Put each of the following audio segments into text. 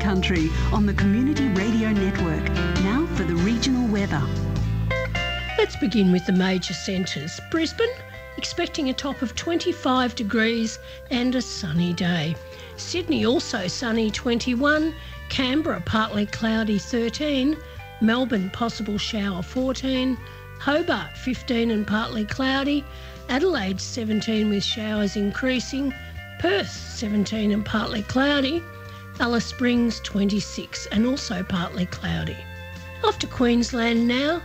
country on the Community Radio Network. Now for the regional weather. Let's begin with the major centres. Brisbane, expecting a top of 25 degrees and a sunny day. Sydney also sunny 21, Canberra partly cloudy 13, Melbourne possible shower 14, Hobart 15 and partly cloudy, Adelaide 17 with showers increasing, Perth 17 and partly cloudy, Alice Springs 26 and also partly cloudy. Off to Queensland now,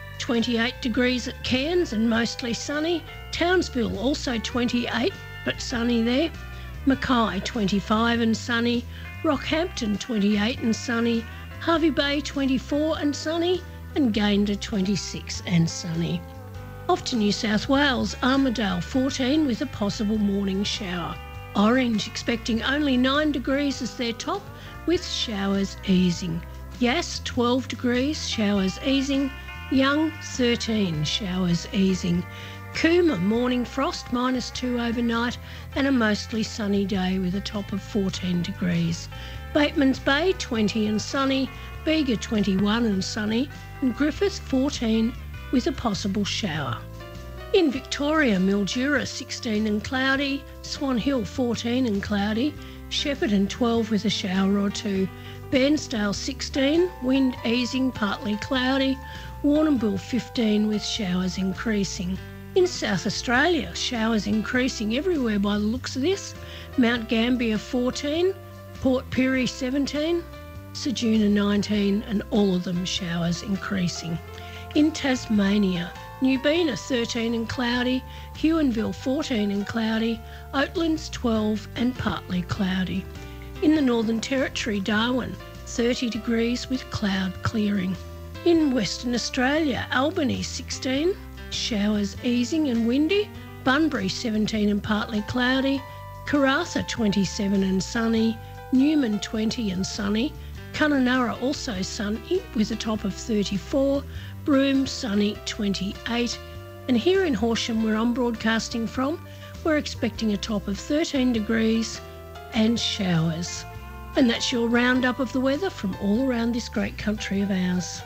28 degrees at Cairns and mostly sunny, Townsville also 28 but sunny there, Mackay 25 and sunny, Rockhampton 28 and sunny, Hervey Bay 24 and sunny, and Gayndah 26 and sunny. Off to New South Wales, Armidale 14 with a possible morning shower. Orange expecting only 9 degrees as their top with showers easing. Yass 12 degrees, showers easing. Young 13, showers easing. Cooma morning frost -2 overnight and a mostly sunny day with a top of 14 degrees. Batemans Bay 20 and sunny, Bega 21 and sunny, and Griffith 14 with a possible shower. In Victoria, Mildura 16 and cloudy, Swan Hill 14 and cloudy, Shepparton 12 with a shower or two, Bairnsdale 16, wind easing partly cloudy, Warrnambool 15 with showers increasing. In South Australia, showers increasing everywhere by the looks of this, Mount Gambier 14, Port Pirie 17, Ceduna 19 and all of them showers increasing. In Tasmania, Newbena 13 and cloudy, Huonville 14 and cloudy, Oatlands 12 and partly cloudy. In the Northern Territory, Darwin 30 degrees with cloud clearing. In Western Australia, Albany 16, showers easing and windy, Bunbury 17 and partly cloudy, Karratha 27 and sunny, Newman 20 and sunny, Kununurra also sunny with a top of 34, Broome sunny 28, and here in Horsham where I'm broadcasting from, we're expecting a top of 13 degrees and showers. And that's your roundup of the weather from all around this great country of ours.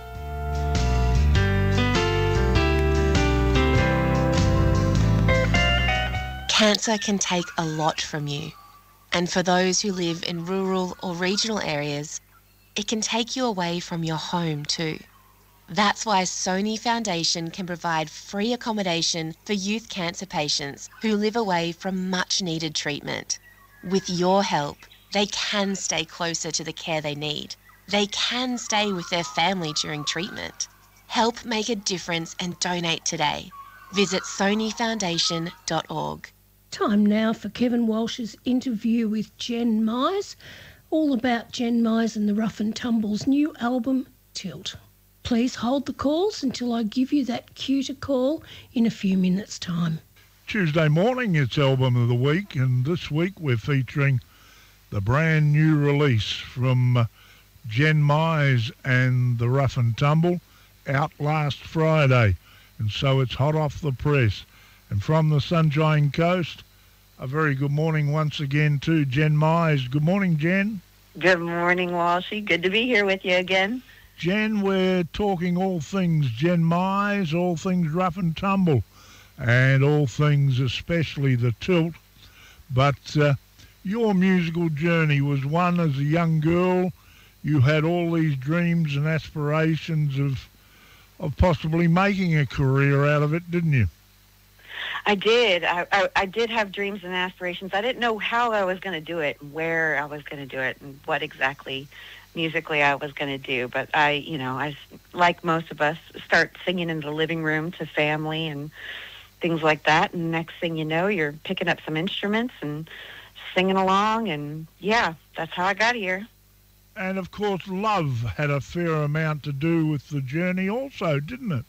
Cancer can take a lot from you. And for those who live in rural or regional areas, it can take you away from your home too. That's why Sony Foundation can provide free accommodation for youth cancer patients who live away from much needed treatment. With your help, they can stay closer to the care they need. They can stay with their family during treatment. Help make a difference and donate today. Visit sonyfoundation.org. Time now for Kevin Walsh's interview with Jen Mize, all about Jen Mize and the Rough and Tumble's new album, Tilt. Please hold the calls until I give you that cue to call in a few minutes' time. Tuesday morning, it's Album of the Week, and this week we're featuring the brand new release from Jen Mize and the Rough and Tumble, out last Friday, and so it's hot off the press. And from the Sunshine Coast, a very good morning once again to Jen Mize. Good morning, Jen. Good morning, Walshy. Good to be here with you again. Jen, we're talking all things Jen Mize, all things Rough and Tumble, and all things especially the Tilt. But your musical journey was one as a young girl. You had all these dreams and aspirations of possibly making a career out of it, didn't you? I did. I did have dreams and aspirations. I didn't know how I was going to do it, where I was going to do it, and what exactly musically I was going to do. But I, like most of us, start singing in the living room to family and things like that. And next thing you know, you're picking up some instruments and singing along. And yeah, that's how I got here. And of course, love had a fair amount to do with the journey also, didn't it?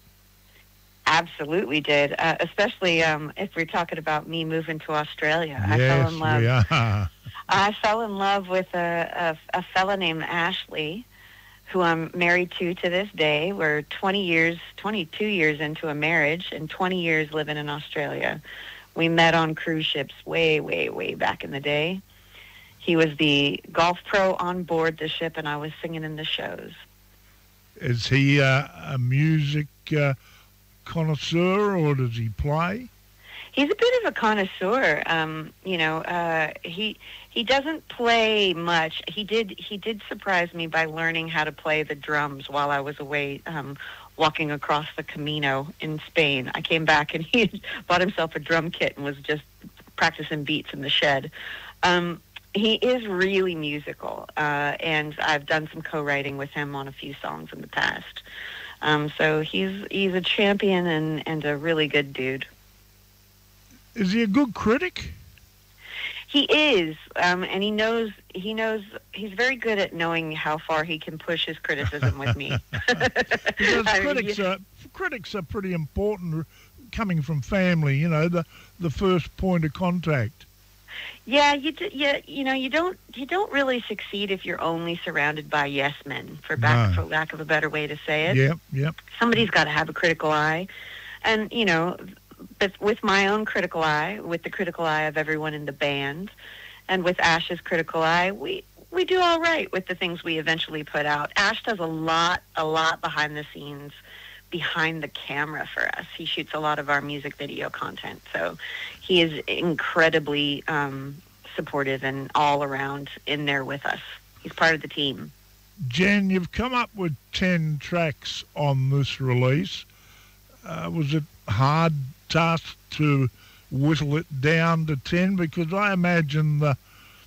Absolutely did, especially if we're talking about me moving to Australia. Yes, I fell in love. We are. I fell in love with a fella named Ashley, who I'm married to this day. We're 22 years into a marriage and 20 years living in Australia. We met on cruise ships way, way, way back in the day. he was the golf pro on board the ship, and I was singing in the shows. Is he a music connoisseur, or does he play? He's a bit of a connoisseur. He doesn't play much. He did surprise me by learning how to play the drums while I was away walking across the Camino in Spain. I came back and he had bought himself a drum kit and was just practicing beats in the shed. He is really musical, and I've done some co-writing with him on a few songs in the past. So he's a champion and a really good dude. Is he a good critic? He is, and he knows. He's very good at knowing how far he can push his criticism with me. Because critics are pretty important, coming from family. You know, the first point of contact. Yeah, you don't really succeed if you're only surrounded by yes men, for lack of a better way to say it. Yep. Somebody's got to have a critical eye, and but with my own critical eye, with the critical eye of everyone in the band, and with Ash's critical eye, we do all right with the things we eventually put out. Ash does a lot behind the scenes, behind the camera for us. He shoots a lot of our music video content, so he is incredibly supportive and all around in there with us. He's part of the team. Jen, you've come up with 10 tracks on this release. Was it hard task to whittle it down to 10? Because I imagine the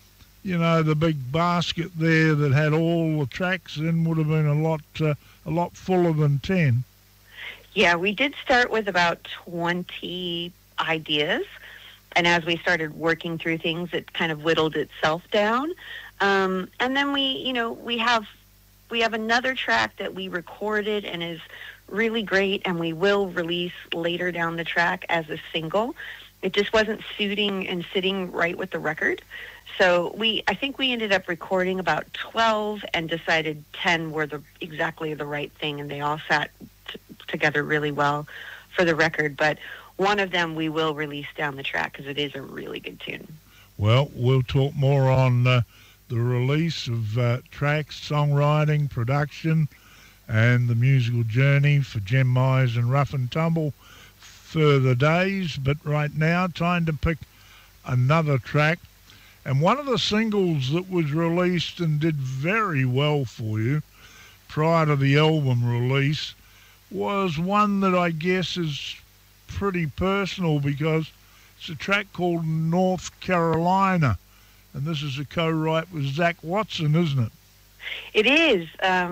big basket there that had all the tracks in would have been a lot fuller than 10. Yeah, we did start with about 20 ideas, and as we started working through things, it kind of whittled itself down. And then we have another track that we recorded and is really great, and we will release later down the track as a single. It just wasn't suiting and sitting right with the record. So I think we ended up recording about 12 and decided 10 were exactly the right thing, and they all sat together really well for the record. But one of them we will release down the track because it is a really good tune. Well, we'll talk more on the release of tracks, songwriting, production, and the musical journey for Jen Mize and Rough and Tumble further days. But right now, time to pick another track. And one of the singles that was released and did very well for you prior to the album release was one that I guess is pretty personal, because it's a track called North Carolina. And this is a co-write with Zach Watson, isn't it? It is.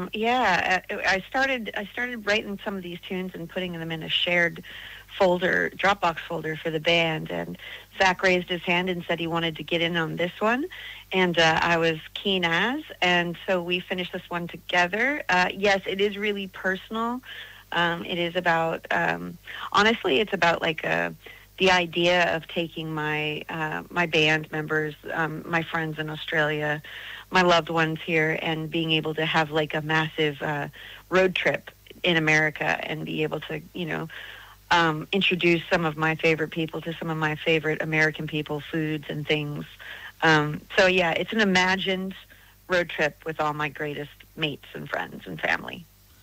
I started writing some of these tunes and putting them in a shared folder, Dropbox folder for the band, and Zach raised his hand and said he wanted to get in on this one, and I was keen as, and so we finished this one together. Yes, it is really personal. It is about, honestly, it's about like the idea of taking my band members, my friends in Australia, my loved ones here, and being able to have like a massive road trip in America and be able to, introduce some of my favorite people to some of my favorite American people, foods and things. So yeah, it's an imagined road trip with all my greatest mates and friends and family.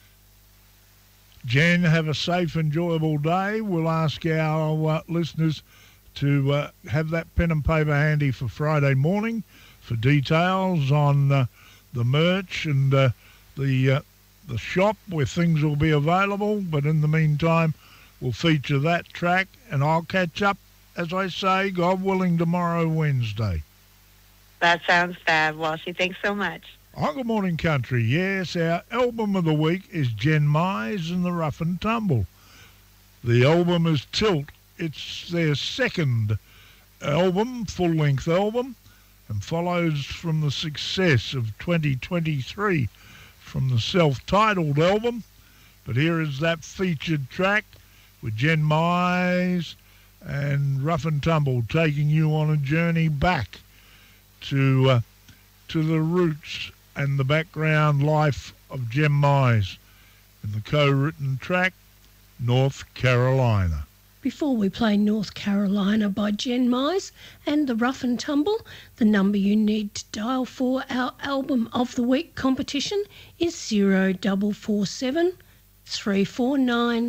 Jen, have a safe, enjoyable day. We'll ask our listeners to have that pen and paper handy for Friday morning for details on the merch and the shop where things will be available. But in the meantime, we'll feature that track, and I'll catch up, as I say, God willing, tomorrow, Wednesday. That sounds fab, Walshy. Thanks so much. On Good Morning Country, yes, our album of the week is Jen Mize and the Rough and Tumble. The album is Tilt. It's their second album, full-length album, and follows from the success of 2023 from the self-titled album. But here is that featured track with Jen Mize and Rough and Tumble, taking you on a journey back to the roots and the background life of Jen Mize, and the co-written track, North Carolina. before we play North Carolina by Jen Mize and the Rough and Tumble. The number you need to dial for our Album of the Week competition is 0447 349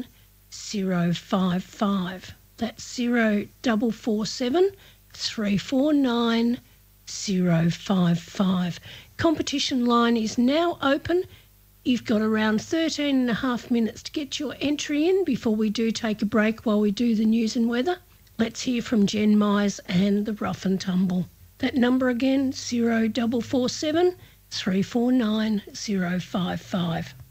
055. That's 0447 349 055. Competition line is now open. You've got around 13 and a half minutes to get your entry in before we do take a break while we do the news and weather. Let's hear from Jen Mize and the Rough and Tumble. That number again, 0447 349 055.